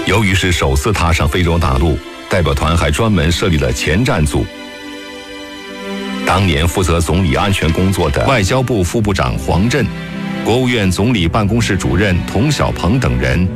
由于是首次踏上非洲大陆，代表团还专门设立了前站组。当年负责总理安全工作的外交部副部长黄振、国务院总理办公室主任童小鹏等人。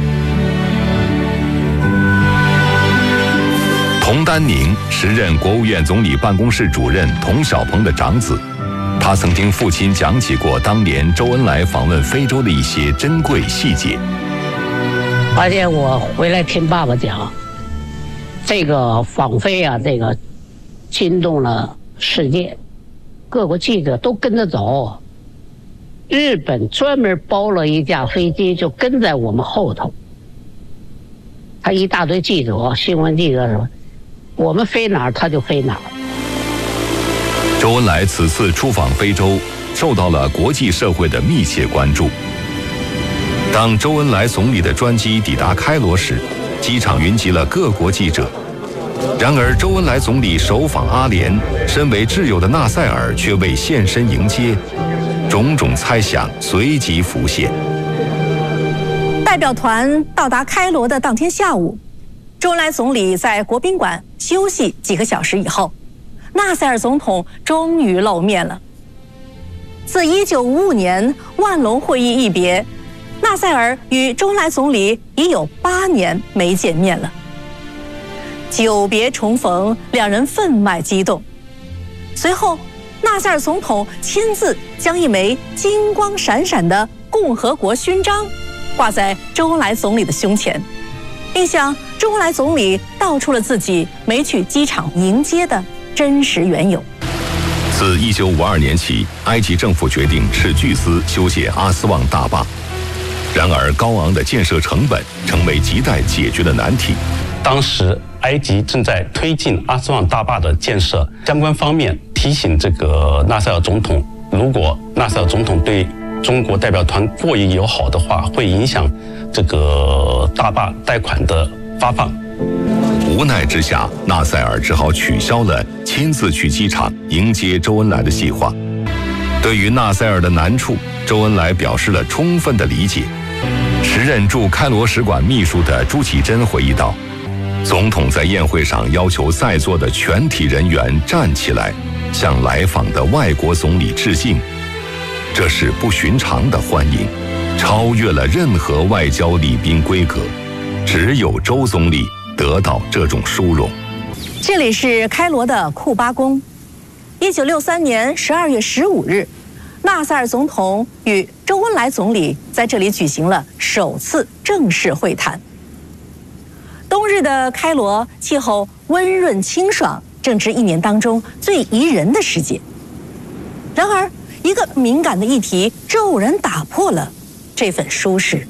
童丹宁时任国务院总理办公室主任童小鹏的长子，他曾听父亲讲起过当年周恩来访问非洲的一些珍贵细节。 而且我回来听爸爸讲，这个访非啊，这个惊动了世界，各国记者都跟着走。日本专门包了一架飞机，就跟在我们后头。他一大堆记者、新闻记者什么，我们飞哪儿他就飞哪儿。 周恩来此次出访非洲，受到了国际社会的密切关注。当周恩来总理的专机抵达开罗时，机场云集了各国记者。然而，周恩来总理首访阿联，身为挚友的纳赛尔却未现身迎接，种种猜想随即浮现。 代表团到达开罗的当天下午，周恩来总理在国宾馆休息几个小时以后，纳赛尔总统终于露面了。自1955年万隆会议一别，纳赛尔与周恩来总理已有8年没见面了。久别重逢，两人分外激动。随后，纳赛尔总统亲自将一枚金光闪闪的共和国勋章挂在周恩来总理的胸前，并向周恩来总理道出了自己没去机场迎接的真实缘由。 自1952年起，埃及政府决定斥巨资修建阿斯旺大坝。然而，高昂的建设成本成为亟待解决的难题。 当时，埃及正在推进阿斯旺大坝的建设，相关方面提醒这个纳赛尔总统，如果纳赛尔总统对中国代表团过于友好的话，会影响这个大坝贷款的发放。 无奈之下，纳赛尔只好取消了亲自去机场迎接周恩来的计划。对于纳赛尔的难处，周恩来表示了充分的理解。时任驻开罗使馆秘书的朱启珍回忆道，总统在宴会上要求在座的全体人员站起来，向来访的外国总理致敬，这是不寻常的欢迎，超越了任何外交礼宾规格，只有周总理得到这种殊荣。 这里是开罗的库巴宫。1963年12月15日，纳赛尔总统与周恩来总理在这里举行了首次正式会谈。冬日的开罗气候温润清爽，正值一年当中最宜人的时节。然而，一个敏感的议题骤然打破了这份舒适。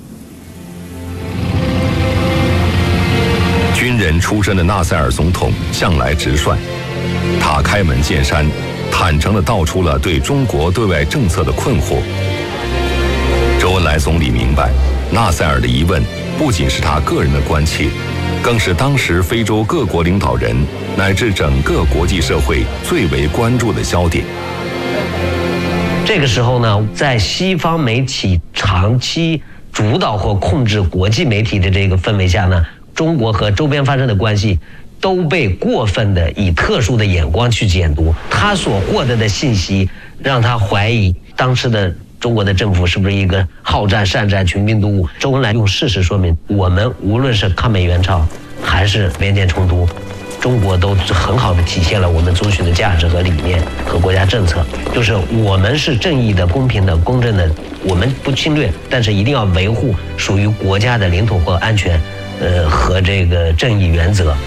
军人出身的纳赛尔总统向来直率，他开门见山，坦诚地道出了对中国对外政策的困惑。周恩来总理明白，纳赛尔的疑问不仅是他个人的关切，更是当时非洲各国领导人乃至整个国际社会最为关注的焦点。 这个时候呢，在西方媒体长期主导或控制国际媒体的这个氛围下呢，中国和周边发生的关系都被过分的以特殊的眼光去解读。他所获得的信息让他怀疑当时的中国的政府是不是一个好战、善战、穷兵黩武。周恩来用事实说明，我们无论是抗美援朝还是边界冲突，中国都很好的体现了我们遵循的价值和理念和国家政策，就是我们是正义的、公平的、公正的，我们不侵略，但是一定要维护属于国家的领土和安全，和这个正义原则。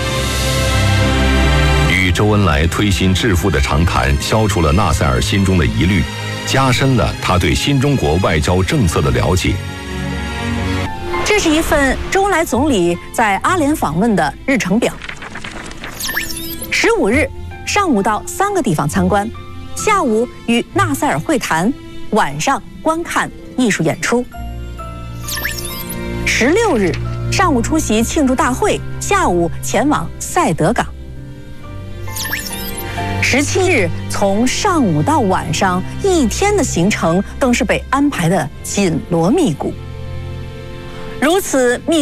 与周恩来推心置腹的长谈，消除了纳赛尔心中的疑虑，加深了他对新中国外交政策的了解。 这是一份周恩来总理在阿联访问的日程表。15日上午到3个地方参观，下午与纳赛尔会谈，晚上观看艺术演出。16日上午出席庆祝大会，下午前往赛德港。17日从上午到晚上一天的行程更是被安排得紧锣密鼓。如此密